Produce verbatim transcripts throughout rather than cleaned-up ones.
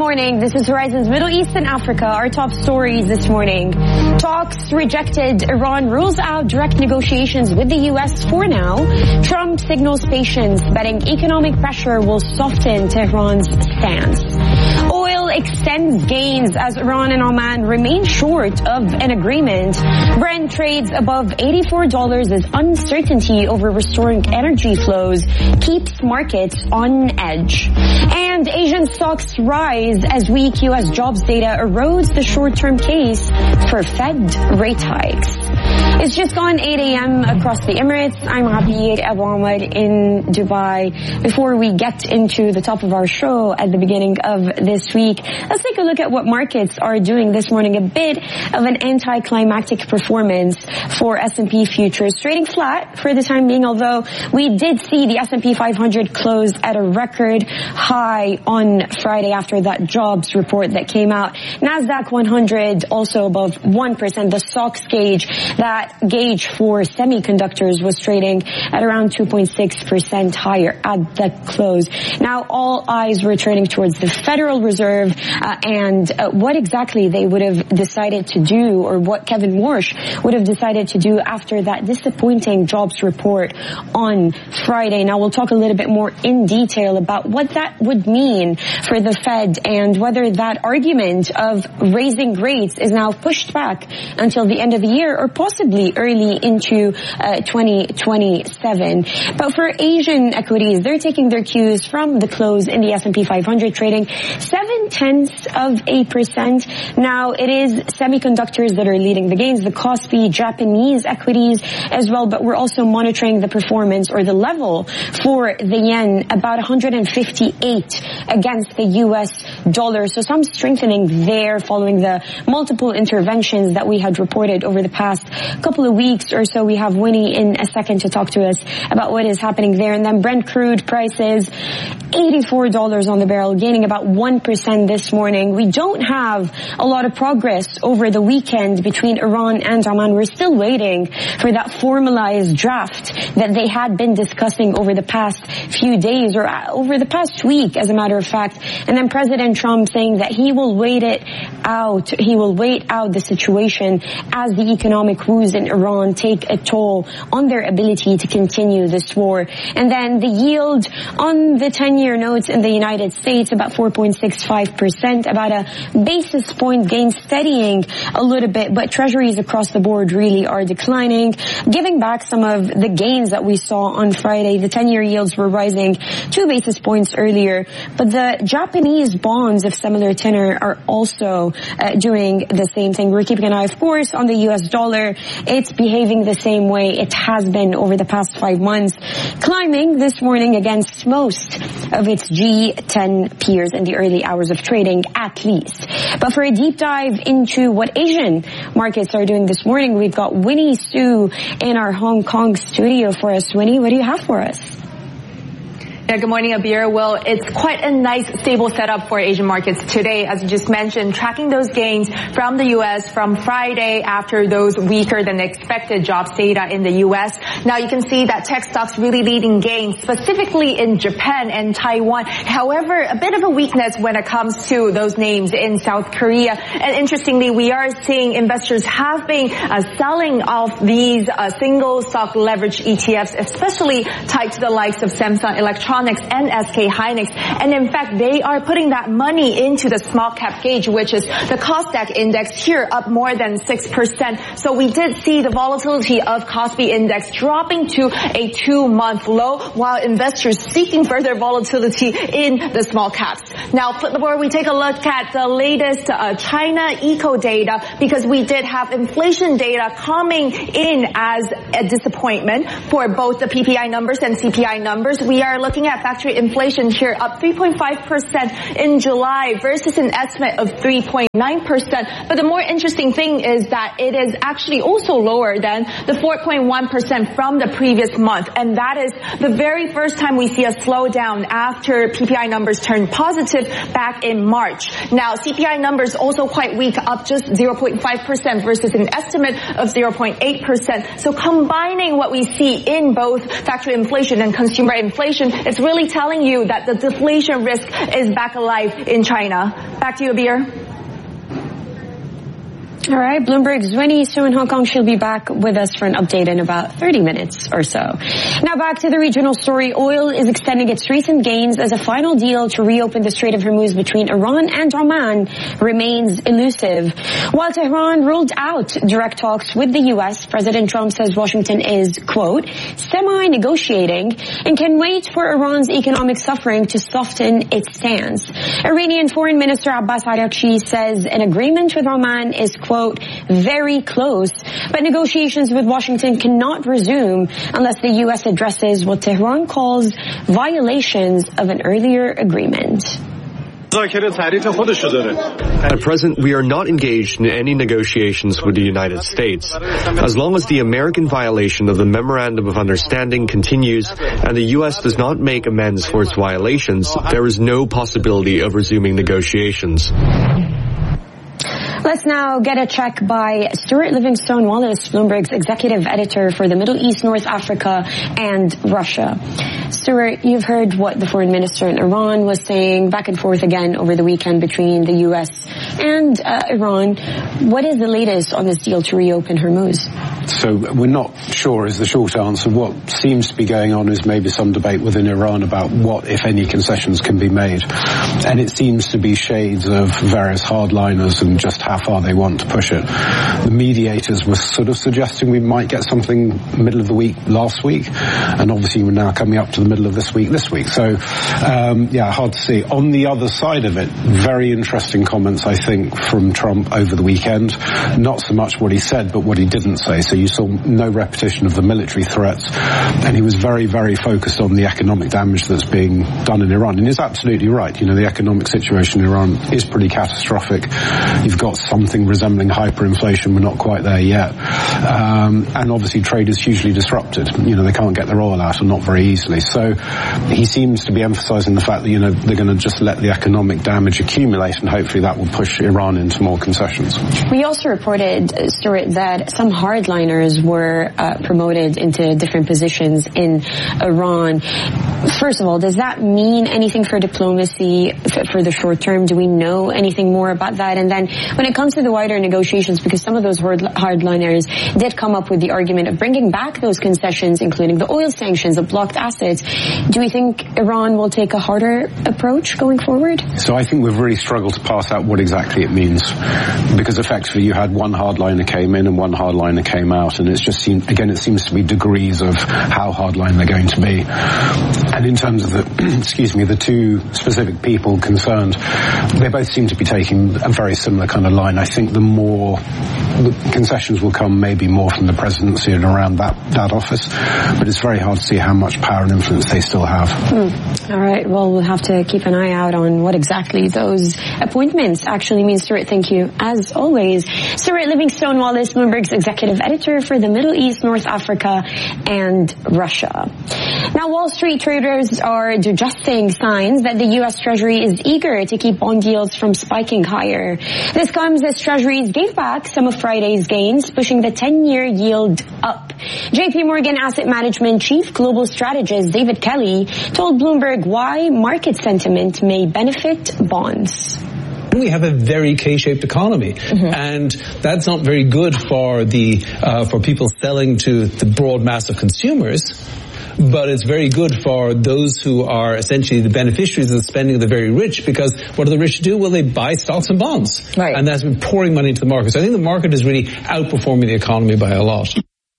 morning. This is Horizon's Middle East and Africa. Our top stories this morning. Talks rejected. Iran rules out direct negotiations with the U S for now. Trump signals patience, betting economic pressure will soften Tehran's stance. Oil extends gains as Iran and Oman remain short of an agreement. Brent trades above eighty-four dollars as uncertainty over restoring energy flows keeps markets on edge. And Asian stocks rise as weak U S jobs data erodes the short-term case for Fed rate hikes. It's just gone eight a.m. across the Emirates. I'm Abir Abu Ahmed in Dubai. Before we get into the top of our show at the beginning of this week, let's take a look at what markets are doing this morning. A bit of an anticlimactic performance for S and P futures, trading flat for the time being, although we did see the S and P five hundred close at a record high on Friday after that jobs report that came out. Nasdaq one hundred also above one percent. The S O X gauge, that gauge for semiconductors, was trading at around two point six percent higher at the close. Now all eyes were turning towards the Federal Reserve uh, and uh, what exactly they would have decided to do, or what Kevin Warsh would have decided to do after that disappointing jobs report on Friday. Now we'll talk a little bit more in detail about what that would mean for the Fed and whether that argument of raising rates is now pushed back until the end of the year or possibly early into uh, twenty twenty-seven. But for Asian equities, they're taking their cues from the close in the S and P five hundred, trading seven tenths of a percent. Now it is semiconductors that are leading the gains, the Kospi, Japanese equities as well, but we're also monitoring the performance or the level for the yen, about one hundred fifty-eight against the U S dollar. So some strengthening there following the multiple interventions that we had reported over the past couple of weeks or so. We have Winnie in a second to talk to us about what is happening there. And then Brent crude prices, eighty-four dollars on the barrel, gaining about one percent this morning. We don't have a lot of progress over the weekend between Iran and Oman. We're still waiting for that formalized draft that they had been discussing over the past few days, or over the past week, as a matter of fact. And then President Trump saying that he will wait it out. He will wait out the situation as the economic woes in Iran take a toll on their ability to continue this war. And then the yield on the ten-year notes in the United States, about four point six five percent, about a basis point gain, steadying a little bit, but treasuries across the board really are declining, giving back some of the gains that we saw on Friday. The ten-year yields were rising two basis points earlier, but the Japanese bonds of similar tenor are also uh, doing the same thing. We're keeping an eye, of course, on the U S dollar. It's behaving the same way it has been over the past five months, climbing this morning against most of its G ten peers in the early hours of trading, at least. But for a deep dive into what Asian markets are doing this morning, we've got Winnie Su in our Hong Kong studio for us. Winnie, what do you have for us? Yeah, good morning, Abir. Well, it's quite a nice, stable setup for Asian markets today, as you just mentioned, tracking those gains from the U S from Friday after those weaker than expected jobs data in the U S. Now, you can see that tech stocks really leading gains, specifically in Japan and Taiwan. However, a bit of a weakness when it comes to those names in South Korea. And interestingly, we are seeing investors have been uh, selling off these uh, single stock leverage E T Fs, especially tied to the likes of Samsung Electronics and S K Hynix. And in fact, they are putting that money into the small cap gauge, which is the Kosdaq index here, up more than six percent. So we did see the volatility of Kospi index dropping to a two-month low, while investors seeking further volatility in the small caps. Now, flip the board, we take a look at the latest uh, China eco data, because we did have inflation data coming in as a disappointment for both the P P I numbers and C P I numbers. We are looking at factory inflation here up three point five percent in July versus an estimate of three point nine percent. But the more interesting thing is that it is actually also lower than the four point one percent from the previous month. And that is the very first time we see a slowdown after P P I numbers turned positive back in March. Now, C P I numbers also quite weak, up just zero point five percent versus an estimate of zero point eight percent. So combining what we see in both factory inflation and consumer inflation, it's it's really telling you that the deflation risk is back alive in China. Back to you, Abir. All right, Bloomberg's Zwinny Su in Hong Kong. She'll be back with us for an update in about thirty minutes or so. Now back to the regional story. Oil is extending its recent gains as a final deal to reopen the Strait of Hormuz between Iran and Oman remains elusive. While Tehran ruled out direct talks with the U S, President Trump says Washington is, quote, semi-negotiating and can wait for Iran's economic suffering to soften its stance. Iranian Foreign Minister Abbas Araghchi says an agreement with Oman is, quote, quote, very close, but negotiations with Washington cannot resume unless the U S addresses what Tehran calls violations of an earlier agreement. At present, we are not engaged in any negotiations with the United States. As long as the American violation of the Memorandum of Understanding continues and the U S does not make amends for its violations, there is no possibility of resuming negotiations. Let's now get a check by Stuart Livingstone Wallace, Bloomberg's executive editor for the Middle East, North Africa, and Russia. Stuart, you've heard what the foreign minister in Iran was saying back and forth again over the weekend between the U S and uh, Iran. What is the latest on this deal to reopen Hormuz? So we're not sure is the short answer. What seems to be going on is maybe some debate within Iran about what, if any, concessions can be made. And it seems to be shades of various hardliners and just how far they want to push it. The mediators were sort of suggesting we might get something middle of the week last week. And obviously we're now coming up to the middle of this week this week. So, um, yeah, hard to see. On the other side of it, very interesting comments, I think, from Trump over the weekend. Not so much what he said, but what he didn't say. So you saw no repetition of the military threats, and he was very, very focused on the economic damage that's being done in Iran. And he's absolutely right. You know, the economic situation in Iran is pretty catastrophic. You've got something resembling hyperinflation. We're not quite there yet. Um, and obviously trade is hugely disrupted. You know, they can't get their oil out, or not very easily. So he seems to be emphasizing the fact that, you know, they're going to just let the economic damage accumulate, and hopefully that will push Iran into more concessions. We also reported, Stuart, that some hardliners were uh, promoted into different positions in Iran. First of all, does that mean anything for diplomacy f- for the short term? Do we know anything more about that? And then when it comes to the wider negotiations, because some of those hard- hardliners did come up with the argument of bringing back those concessions, including the oil sanctions, the blocked assets, do we think Iran will take a harder approach going forward? So I think we've really struggled to parse out what exactly it means, because effectively you had one hardliner came in and one hardliner came out, and it's just seemed, again, it seems to be degrees of how hardline they're going to be. And in terms of the, excuse me, the two specific people concerned, they both seem to be taking a very similar kind of line. I think the more the concessions will come maybe more from the presidency and around that, that office, but it's very hard to see how much power and influence they still have. Hmm. All right, well, we'll have to keep an eye out on what exactly those appointments actually mean. Stuart, thank you, as always. Stuart Livingstone Wallace, Bloomberg's executive editor for the Middle East, North Africa, and Russia. Now, Wall Street traders are digesting signs that the U S Treasury is eager to keep bond yields from spiking higher. This comes as Treasuries gave back some of Friday's gains, pushing the ten-year yield up. J P Morgan Asset Management Chief Global Strategist David Kelly told Bloomberg why market sentiment may benefit bonds. We have a very K-shaped economy, mm-hmm. and that's not very good for the uh, for people selling to the broad mass of consumers. But it's very good for those who are essentially the beneficiaries of the spending of the very rich, because what do the rich do? Well, they buy stocks and bonds. Right. And that's been pouring money into the market. So I think the market is really outperforming the economy by a lot.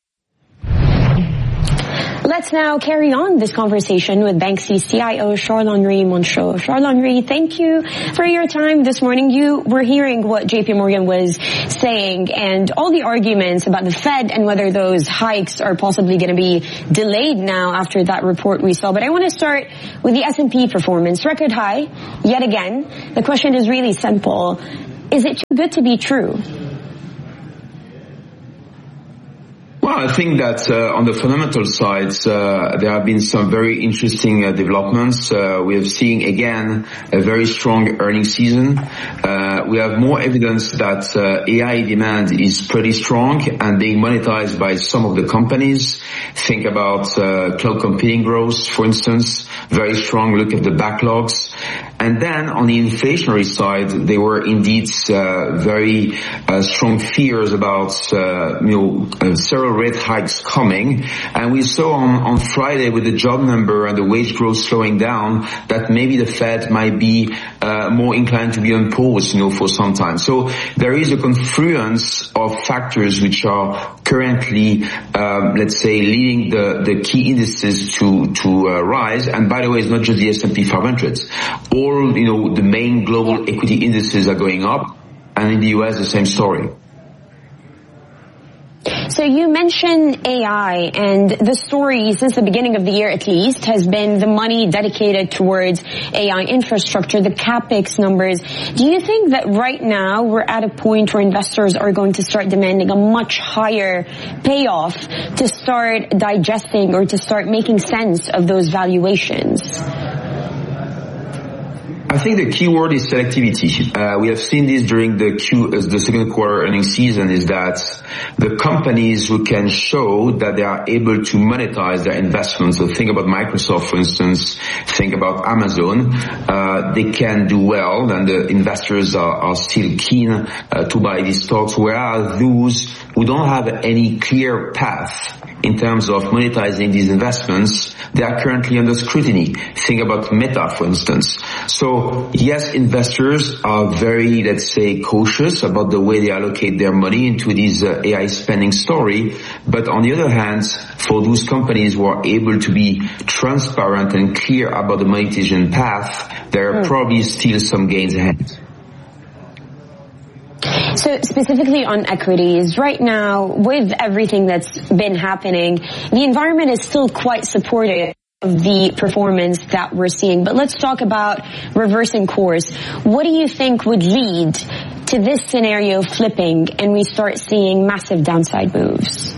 Let's now carry on this conversation with Banksy C I O Charles-Henri Monchot. Charles-Henri, thank you for your time this morning. You were hearing what J P Morgan was saying and all the arguments about the Fed and whether those hikes are possibly going to be delayed now after that report we saw. But I want to start with the S and P performance. Record high, yet again. The question is really simple. Is it too good to be true? Well, I think that uh, on the fundamental side, uh, there have been some very interesting uh, developments. Uh, we have seen, again, a very strong earnings season. Uh, we have more evidence that uh, A I demand is pretty strong and being monetized by some of the companies. Think about uh, cloud computing growth, for instance, very strong. Look at the backlogs. And then on the inflationary side, there were indeed uh, very uh, strong fears about uh, you know uh, several rate hikes coming. And we saw on, on Friday with the job number and the wage growth slowing down that maybe the Fed might be uh, more inclined to be on pause, you know, for some time. So there is a confluence of factors which are currently, um, let's say, leading the, the key indices to to uh, rise. And by the way, it's not just the S and P five hundred. All, you know, the main global equity indices are going up, and in the U S, the same story. So you mentioned A I, and the story since the beginning of the year at least has been the money dedicated towards A I infrastructure, the CapEx numbers. Do you think that right now we're at a point where investors are going to start demanding a much higher payoff to start digesting or to start making sense of those valuations? I think the key word is selectivity. Uh, we have seen this during the Q, uh, the second quarter earnings season, is that the companies who can show that they are able to monetize their investments, so think about Microsoft, for instance, think about Amazon, uh, they can do well, and the investors are, are still keen uh, to buy these stocks, whereas those who don't have any clear path in terms of monetizing these investments, they are currently under scrutiny. Think about Meta, for instance. So, yes, investors are very, let's say, cautious about the way they allocate their money into this uh, A I spending story. But on the other hand, for those companies who are able to be transparent and clear about the monetization path, there are mm. probably still some gains ahead. So specifically on equities, right now, with everything that's been happening, the environment is still quite supportive of the performance that we're seeing. But let's talk about reversing course. What do you think would lead to this scenario flipping and we start seeing massive downside moves?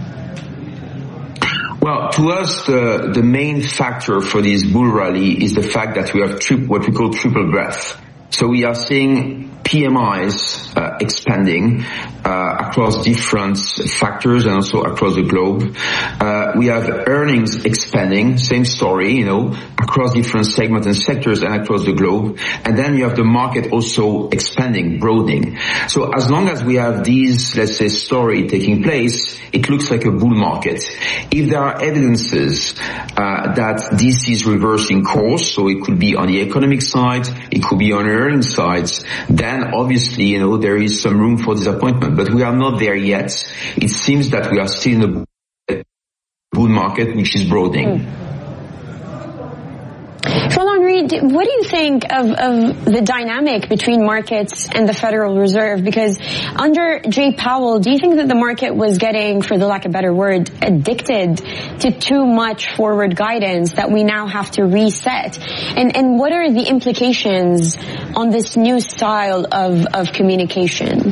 Well, to us, the, the main factor for this bull rally is the fact that we have tri- what we call triple breadth. So we are seeing P M Is uh, expanding uh, across different factors and also across the globe. Uh, we have earnings expanding, same story, you know, across different segments and sectors and across the globe. And then you have the market also expanding, broadening. So as long as we have these, let's say, story taking place, it looks like a bull market. If there are evidences uh, that this is reversing course, so it could be on the economic side, it could be on the earnings side, then obviously, you know, there is some room for disappointment, but we are not there yet. It seems that we are still in a bull market, which is broadening. Mm. Charles-Henri, what do you think of, of the dynamic between markets and the Federal Reserve? Because under Jay Powell, do you think that the market was getting, for the lack of a better word, addicted to too much forward guidance that we now have to reset? And, and what are the implications on this new style of, of communication?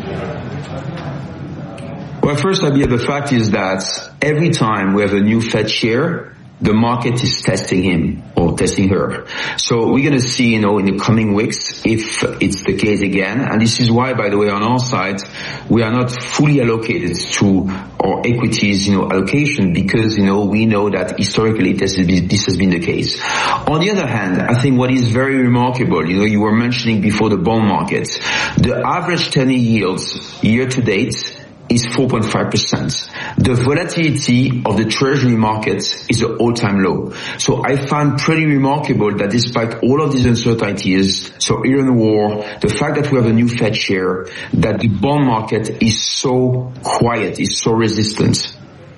Well, first idea, the fact is that every time we have a new Fed chair, the market is testing him or testing her. So we're going to see, you know, in the coming weeks if it's the case again. And this is why, by the way, on our side, we are not fully allocated to our equities, you know, allocation, because, you know, we know that historically this has been, this has been the case. On the other hand, I think what is very remarkable, you know, you were mentioning before the bond market, the average ten-year yields year to date is four point five percent. The volatility of the treasury market is an all-time low. So I find pretty remarkable that despite all of these uncertainties, so Iran war, the fact that we have a new Fed chair, that the bond market is so quiet, is so resistant.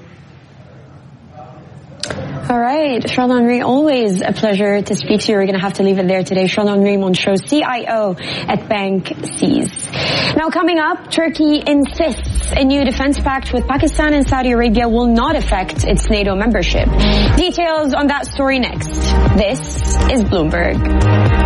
All right, Charles-Henri, always a pleasure to speak to you. We're going to have to leave it there today. Charles-Henri Monchaux, C I O at Bank Seas. Now coming up, Turkey insists a new defense pact with Pakistan and Saudi Arabia will not affect its NATO membership. Details on that story next. This is Bloomberg.